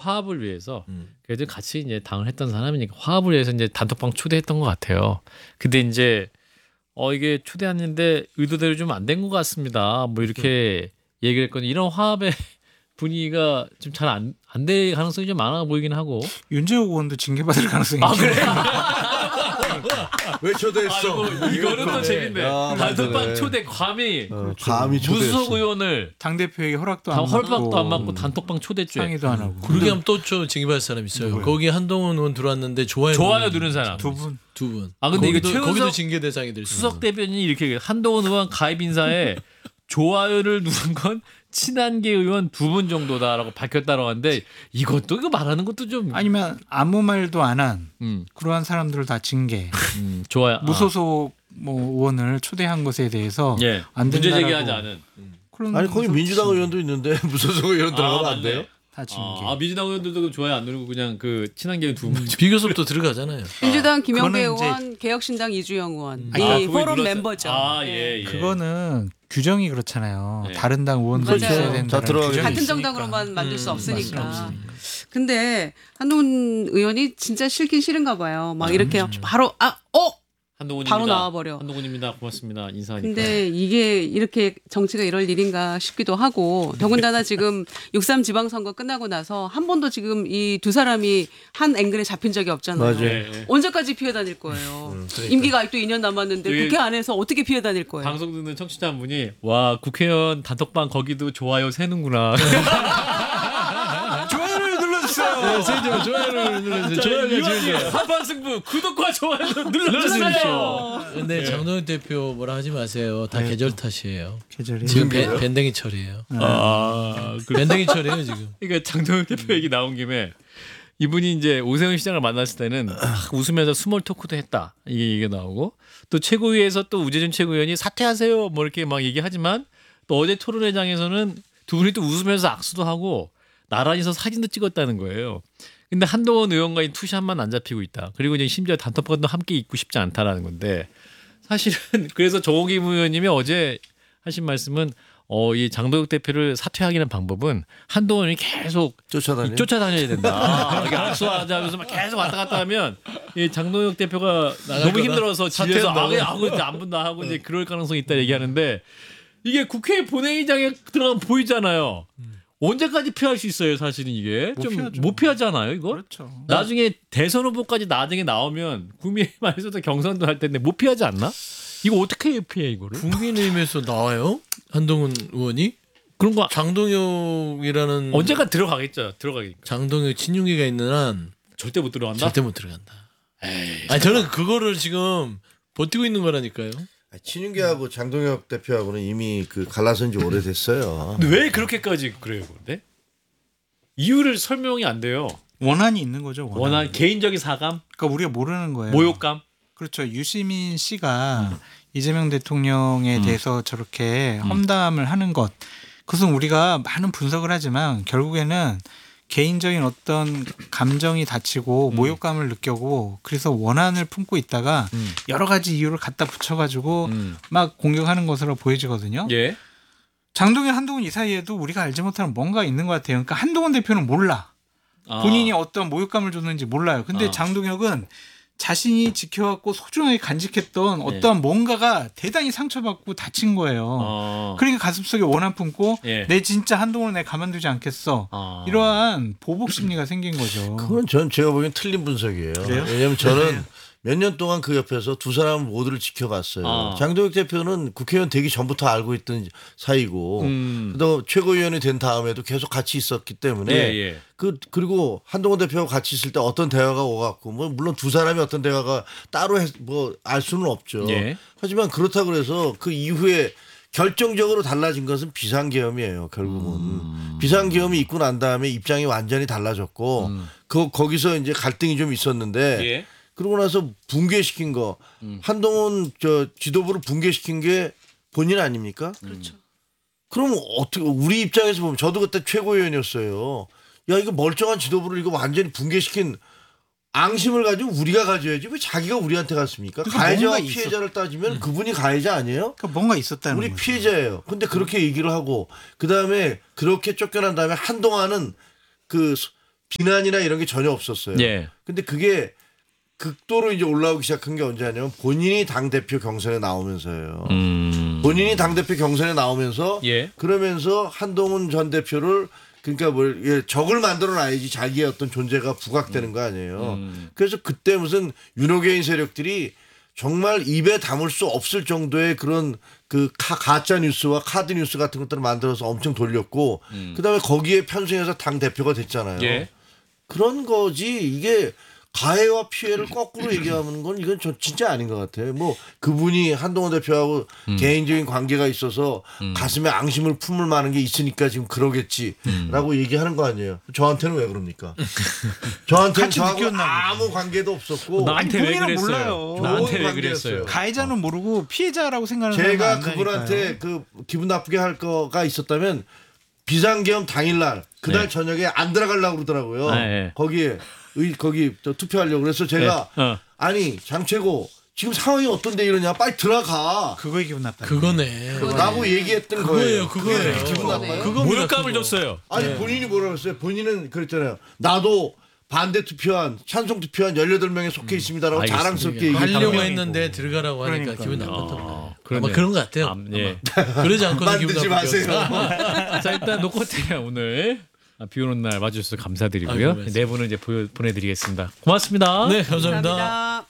화합을 위해서 그래도 같이 이제 당을 했던 사람이니까 화합을 위해서 이제 단톡방 초대했던 것 같아요. 근데 이제 이게 초대했는데 의도대로 좀 안 된 것 같습니다. 뭐 이렇게 얘기를 했거든요. 이런 화합의 분위기가 좀 잘 안 될 가능성이 좀 많아 보이긴 하고. 윤재욱 의원도 징계받을 가능성이 그래? 왜 초대했어? 이거는 또 재밌네. 단톡방 초대 감히 감히 초대했어. 무소속 의원을 당대표에게 허락도 안 허락도 안 받고 단톡방 초대죄. 상의도 안 하고. 그러게 하면 또 징계받을 사람 있어요. 누구요? 거기 한동훈 의원 들어왔는데 좋아요 누른 사람 두 분. 근데 이거 거기도 징계 대상이 될 수 있어요. 수석 대변인이 이렇게 한동훈 의원 가입 인사에 좋아요를 누른 건 친한계 의원 2분 정도다라고 밝혔다라고 하는데 이거 말하는 것도 좀 아니면 아무 말도 안 한 그러한 사람들을 다 징계. 좋아요. 무소속 뭐 의원을 초대한 것에 대해서 예. 안 문제 된다라고. 제기하지 않은. 아니 거기 민주당 의원도 있는데 무소속 의원 들어가면 안 돼요? 다 징계. 민주당 의원들도 좋아요 안 누르고 그냥 그 친한계 2분. 비교섭도 들어가잖아요. 민주당 김영배 그거는 의원, 개혁신당 이주영 의원 이 그거 포럼 눌렀어요. 멤버죠. 예. 그거는 규정이 그렇잖아요. 네. 다른 당 의원도 맞아요. 있어야 된다. 다 들어가게 같은 있으니까. 정당으로만 만들 수 없으니까. 맞습니다. 근데 한동훈 의원이 진짜 싫긴 싫은가 봐요. 막 이렇게 바로 한동훈입니다. 바로 나와버려. 한동훈입니다. 고맙습니다. 인사하니까. 근데 이게 이렇게 정치가 이럴 일인가 싶기도 하고 더군다나 지금 6.3 지방선거 끝나고 나서 한 번도 지금 이 두 사람이 한 앵글에 잡힌 적이 없잖아요. 맞아요. 예. 언제까지 피해 다닐 거예요. 그러니까. 임기가 아직도 2년 남았는데 그게 국회 안에서 어떻게 피해 다닐 거예요. 방송 듣는 청취자 한 분이 와 국회의원 단톡방 거기도 좋아요 세는구나. 좋아요를 눌러주세요. 좋아요를 눌러주세요. 좋아요가 제일 좋아요. 한판 승부 구독과 좋아요 눌러주십시오. 눌러주세요. 근데 장동혁 대표 뭐라 하지 마세요. 다 계절 탓이에요. 계절이 지금 밴댕이 철이에요. 밴댕이 철이에요 지금. 그러니까 장동혁 대표 얘기 나온 김에 이분이 이제 오세훈 시장을 만났을 때는 웃으면서 스몰 토크도 했다 이게 얘기가 나오고 또 최고위에서 또 우재준 최고위원이 사퇴하세요 뭐 이렇게 막 얘기하지만 또 어제 토론회장에서는 두 분이 또 웃으면서 악수도 하고 나란히서 사진도 찍었다는 거예요. 근데 한동훈 의원과의 투샷만 안 잡히고 있다. 그리고 이제 심지어 단톡방도 함께 있고 싶지 않다라는 건데 사실은 그래서 조호김 의원님이 어제 하신 말씀은 이 장동혁 대표를 사퇴하기 위한 방법은 한동훈이 계속 쫓아다녀야 된다. 이렇게 악수하자면서 막 계속 왔다 갔다 하면 이 장동혁 대표가 너무 힘들어서 집에서 안 분다 하고 이제 그럴 가능성이 있다 얘기하는데 이게 국회 본회의장에 들어가면 보이잖아요. 언제까지 피할 수 있어요? 사실은 이게 좀 못 피하잖아요. 이거. 그렇죠. 나중에 대선 후보까지 나중에 나오면 국민의힘에서도 경선도 할 텐데 못 피하지 않나? 이거 어떻게 피해 이거를? 국민의힘에서 나와요? 한동훈 의원이? 그런 거 장동혁이라는 언젠가 들어가겠죠. 들어가니까. 장동혁 친윤기가 있는 한 절대 못 들어간다. 절대 못 들어간다. 아니 저는 그거를 지금 버티고 있는 거라니까요. 친윤계하고 장동혁 대표하고는 이미 갈라선 지 오래됐어요. 근데 왜 그렇게까지 그래요? 근데 이유를 설명이 안 돼요. 원한이 있는 거죠. 원한 개인적인 사감, 그러니까 우리가 모르는 거예요. 모욕감. 그렇죠. 유시민 씨가 이재명 대통령에 대해서 저렇게 험담을 하는 것, 그것은 우리가 많은 분석을 하지만 결국에는 개인적인 어떤 감정이 다치고 모욕감을 느끼고 그래서 원한을 품고 있다가 여러 가지 이유를 갖다 붙여가지고 막 공격하는 것으로 보여지거든요. 예. 장동현, 한동훈 이 사이에도 우리가 알지 못하는 뭔가 있는 것 같아요. 그러니까 한동훈 대표는 몰라. 본인이 어떤 모욕감을 줬는지 몰라요. 근데 장동혁은 자신이 지켜왔고 소중하게 간직했던 어떠한 뭔가가 대단히 상처받고 다친 거예요. 그러니까 가슴속에 원한 품고 내 진짜 한동훈을 내 가만두지 않겠어. 이러한 보복 심리가 생긴 거죠. 그건 제가 보기엔 틀린 분석이에요. 그래요? 왜냐하면 저는 몇 년 동안 그 옆에서 두 사람 모두를 지켜갔어요. 장동혁 대표는 국회의원 되기 전부터 알고 있던 사이고 또 최고위원이 된 다음에도 계속 같이 있었기 때문에 그리고 한동훈 대표하고 같이 있을 때 어떤 대화가 오갔고 뭐 물론 두 사람이 어떤 대화가 따로 알 수는 없죠. 하지만 그렇다고 해서 그 이후에 결정적으로 달라진 것은 비상계엄이에요. 결국은 비상계엄이 있고 난 다음에 입장이 완전히 달라졌고 거기서 이제 갈등이 좀 있었는데 그러고 나서 붕괴시킨 거 한동훈 지도부를 붕괴시킨 게 본인 아닙니까? 그렇죠. 그럼 어떻게 우리 입장에서 보면 저도 그때 최고위원이었어요. 야 이거 멀쩡한 지도부를 이거 완전히 붕괴시킨 앙심을 가지고 우리가 가져야지 왜 자기가 우리한테 갔습니까? 가해자와 피해자를 따지면 그분이 가해자 아니에요? 그러니까 뭔가 있었다는 우리 거죠. 피해자예요. 근데 그렇게 얘기를 하고 그다음에 그렇게 쫓겨난 다음에 한동안은 비난이나 이런 게 전혀 없었어요. 예. 근데 그게 극도로 이제 올라오기 시작한 게 언제냐면 본인이 당대표 경선에 나오면서예요. 본인이 당대표 경선에 나오면서 예. 그러면서 한동훈 전 대표를 그러니까 적을 만들어 놔야지 자기의 어떤 존재가 부각되는 거 아니에요. 그래서 그때 무슨 윤호개인 세력들이 정말 입에 담을 수 없을 정도의 그런 그 가짜 뉴스와 카드 뉴스 같은 것들을 만들어서 엄청 돌렸고 그다음에 거기에 편승해서 당 대표가 됐잖아요. 예. 그런 거지 이게 가해와 피해를 거꾸로 얘기하는 건 이건 진짜 아닌 것 같아요. 뭐 그분이 한동훈 대표하고 개인적인 관계가 있어서 가슴에 앙심을 품을 만한 게 있으니까 지금 그러겠지라고 얘기하는 거 아니에요. 저한테는 왜 그럽니까? 저한테는 같이 저하고 느꼈나 아무 관계도 없었고 나한테 왜 본인은 그랬어요? 몰라요. 나한테 왜 좋은 그랬어요? 가해자는 모르고 피해자라고 생각하는 사람은 제가 안다니까요. 그분한테 그 기분 나쁘게 할 거가 있었다면 비상계엄 당일날 그날 네. 저녁에 안 들어가려고 그러더라고요. 아, 예. 거기 투표하려고 그래서 제가 네. 아니 장최고 지금 상황이 어떤데 이러냐 빨리 들어가 그거에 기분 나빠. 그거네. 라고 얘기했던 그거예요, 거예요. 그거예요. 그게 기분 그거네. 나빠요? 그겁니다, 모욕감을 그거. 줬어요. 아니 본인이 뭐라고 했어요? 본인은 그랬잖아요. 나도 반대 투표한 찬성 투표한 18명에 속해 있습니다라고 알겠습니다. 자랑스럽게 얘기했다고. 하려고 명이고. 했는데 들어가라고 하니까 그러니까요. 기분 나빴던 거예요. 그러네요. 아마 그런 것 같아요. 예. 아마. 그러지 않고는 기분 만들지 나쁘게 마세요. 자 일단 노코트야 오늘 비 오는 날 와주셔서 감사드리고요. 아이고, 네 분은 이제 보내드리겠습니다. 고맙습니다. 네, 감사합니다. 감사합니다.